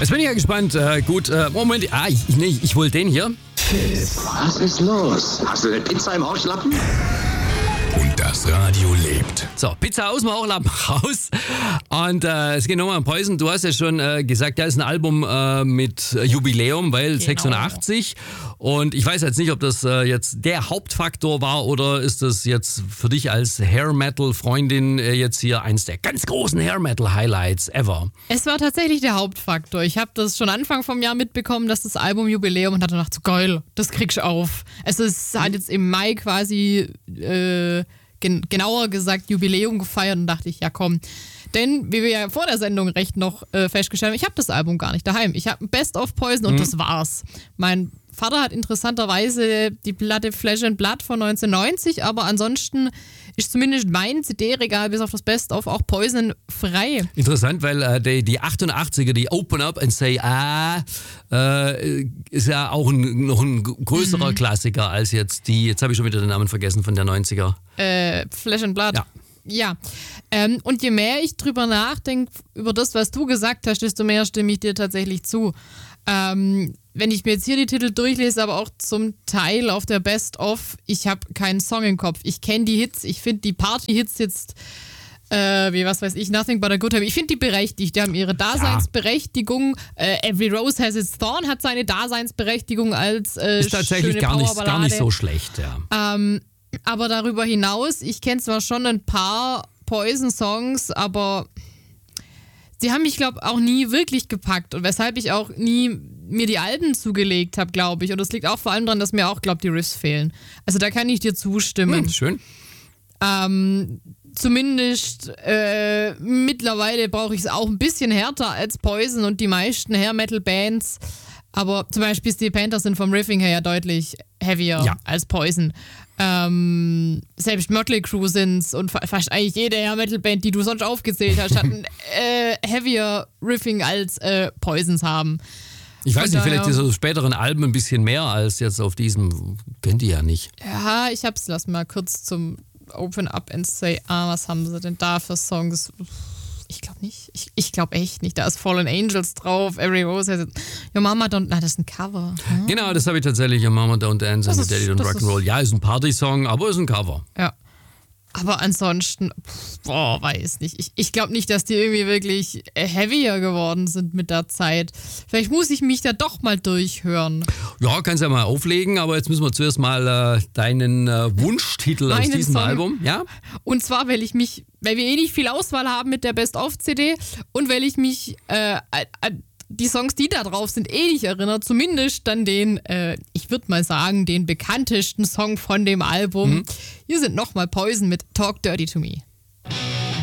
Jetzt bin ich ja gespannt. Gut, Moment. Ich wollte den hier. Was ist los? Hast du eine Pizza im Auslappen? Und das Radio lebt. So, Pizza aus dem Bauchladen raus. Und es geht nochmal um Poison. Du hast ja schon gesagt, da ist ein Album mit Jubiläum, weil 86. Und ich weiß jetzt nicht, ob das jetzt der Hauptfaktor war oder ist das jetzt für dich als Hair-Metal-Freundin jetzt hier eins der ganz großen Hair-Metal-Highlights ever? Es war tatsächlich der Hauptfaktor. Ich habe das schon Anfang vom Jahr mitbekommen, dass das Album Jubiläum und hatte gedacht, so geil, das kriegst du auf. Es ist halt jetzt im Mai quasi genauer gesagt Jubiläum gefeiert und dachte ich, ja komm. Denn, wie wir ja vor der Sendung recht noch festgestellt haben, ich habe das Album gar nicht daheim. Ich habe ein Best of Poison und das war's. Mein Vater hat interessanterweise die Platte Flesh and Blood von 1990, aber ansonsten ist zumindest mein CD-Regal bis auf das Best of auch Poison frei. Interessant, weil die 88er, die Open Up and Say ist ja auch noch ein größerer Klassiker als jetzt habe ich schon wieder den Namen vergessen von der 90er. Flesh and Blood. Ja. Und je mehr ich drüber nachdenke, über das, was du gesagt hast, desto mehr stimme ich dir tatsächlich zu. Wenn ich mir jetzt hier die Titel durchlese, aber auch zum Teil auf der Best-of, ich habe keinen Song im Kopf. Ich kenne die Hits, ich finde die Party-Hits jetzt, Nothing But a Good Time. Ich finde die berechtigt, die haben ihre Daseinsberechtigung. Every Rose Has Its Thorn hat seine Daseinsberechtigung als ist tatsächlich gar nicht so schlecht, ja. Aber darüber hinaus, ich kenne zwar schon ein paar Poison-Songs, aber sie haben mich, glaube ich, auch nie wirklich gepackt und weshalb ich auch nie mir die Alben zugelegt habe, glaube ich. Und das liegt auch vor allem daran, dass mir auch, glaube ich, die Riffs fehlen. Also da kann ich dir zustimmen. Schön. Zumindest mittlerweile brauche ich es auch ein bisschen härter als Poison und die meisten Hair-Metal-Bands. Aber zum Beispiel Steel Panther sind vom Riffing her ja deutlich heavier als Poison. Selbst Mötley Crüe sind's und fast eigentlich jede Hair-Metal-Band, die du sonst aufgezählt hast, hat ein heavier Riffing als Poisons haben. Ich weiß nicht, vielleicht ist auf späteren Alben ein bisschen mehr als jetzt auf diesem, kennt ihr ja nicht. Ja, lass mal kurz zum Open Up and Say, was haben sie denn da für Songs? Ich glaube nicht. Ich glaube echt nicht. Da ist Fallen Angels drauf, Every Rose Has Its Your Mama Don't... das ist ein Cover. Hm? Genau, das habe ich tatsächlich. Your Mama Don't Dance and Daddy Don't Rock'n'Roll. Ja, ist ein Party-Song, aber ist ein Cover. Ja. Aber ansonsten, weiß nicht. Ich glaube nicht, dass die irgendwie wirklich heavier geworden sind mit der Zeit. Vielleicht muss ich mich da doch mal durchhören. Ja, kannst ja mal auflegen, aber jetzt müssen wir zuerst mal deinen Wunschtitel aus diesem Album. Ja? Und zwar, weil wir nicht viel Auswahl haben mit der Best-of-CD und weil ich mich die Songs, die da drauf sind, nicht erinnere. Zumindest dann den, ich würde mal sagen, den bekanntesten Song von dem Album. Hier sind nochmal Poison mit Talk Dirty to Me.